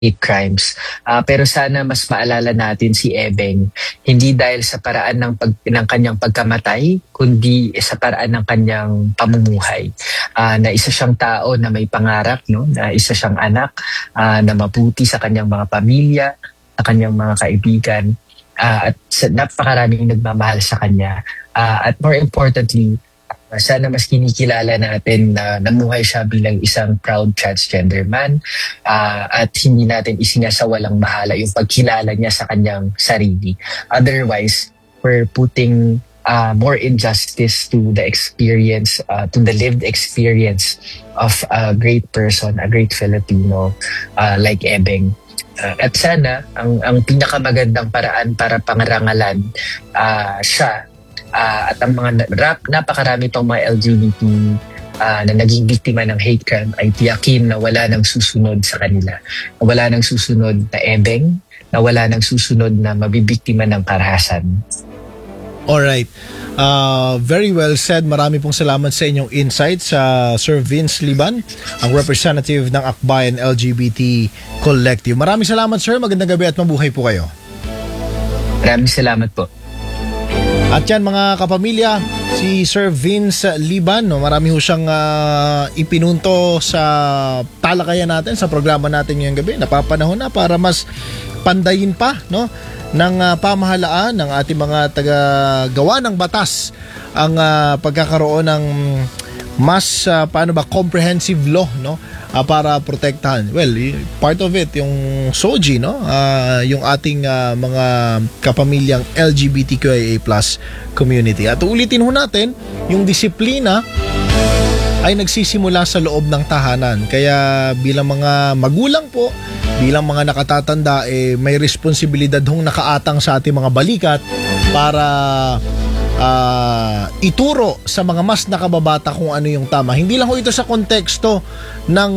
hate crimes. Pero sana mas maalala natin si Ebeng, hindi dahil sa paraan ng kanyang pagkamatay, kundi sa paraan ng kanyang pamumuhay. Na isa siyang tao na may pangarap, no? Na isa siyang anak na mabuti sa kanyang mga pamilya, sa kanyang mga kaibigan, at napakaraming nagmamahal sa kanya. At more importantly, sana mas kinikilala natin na namuhay siya bilang isang proud transgender man, at hindi natin isinasawalang bahala yung pagkilala niya sa kanyang sarili. Otherwise, we're putting more injustice to the experience, to the lived experience of a great person, a great Filipino like Ebeng. At sana, ang pinakamagandang paraan para pangarangalan siya at ang mga napakarami pang mga LGBT na naging biktima ng hate crime ay tiyakin na wala nang susunod sa kanila. Na wala nang susunod na Ebeng, na wala nang susunod na mabibiktima ng karahasan. Alright. Very well said. Marami pong salamat sa inyong insights sa Sir Vince Liban, ang representative ng Akbayan LGBT Collective. Maraming salamat, sir. Magandang gabi at mabuhay po kayo. Maraming salamat po. At yan mga kapamilya, si Sir Vince Liban, no, marami ho siyang ipinunto sa talakayan natin, sa programa natin ngayong gabi. Napapanahon na para mas pandayin pa, no, ng pamahalaan ng ating mga taga-gawa ng batas ang pagkakaroon ng mas comprehensive law, no, para protektahan. Well, part of it yung SOGI, no, yung ating mga kapamilyang LGBTQIA+ community. At ulitin ho natin, yung disiplina ay nagsisimula sa loob ng tahanan. Kaya bilang mga magulang po, bilang mga nakatatanda, may responsibilidad hong nakaatang sa ating mga balikat para ituro sa mga mas nakababata kung ano yung tama. Hindi lang ho ito sa konteksto ng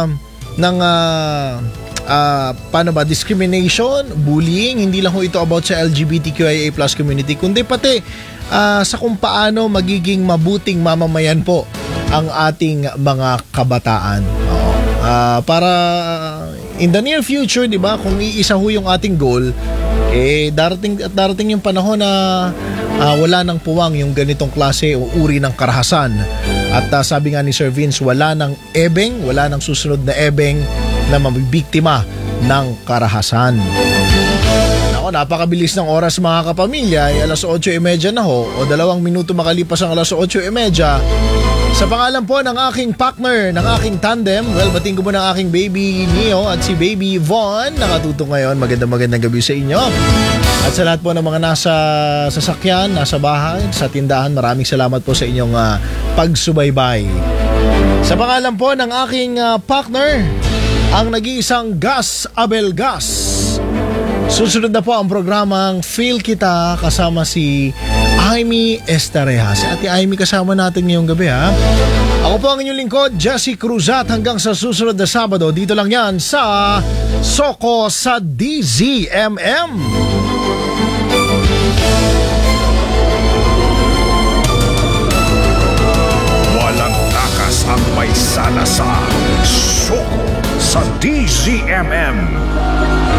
discrimination, bullying. Hindi lang ho ito about sa LGBTQIA+ community, kundi pati sa kung paano magiging mabuting mamamayan po ang ating mga kabataan. Para in the near future, di ba, kung iisa ho yung ating goal, darating yung panahon na wala nang puwang yung ganitong klase o uri ng karahasan. At sabi nga ni Sir Vince, wala nang Ebeng, wala nang susunod na Ebeng na mabibiktima ng karahasan. Ako, napakabilis ng oras mga kapamilya, alas 8:30 na ho, o 2 minuto makalipas ang alas 8:30. Sa pangalan po ng aking partner, ng aking tandem, well, batiin ko po ng aking baby Neo at si baby Von, nakatuto ngayon. Magandang gabi sa inyo. At sa lahat po ng mga nasa sasakyan, nasa bahay, sa tindahan, maraming salamat po sa inyong pagsubaybay. Sa pangalan po ng aking partner, ang nag-iisang Gas Abel Gas. Susunod na po ang programang Feel Kita kasama si Amy Estareja. Si Ate Amy kasama natin ngayong gabi, ha. Ako po ang inyong lingkod, Jesse Cruzat. Hanggang sa susunod na Sabado, dito lang yan sa Soko sa DZMM.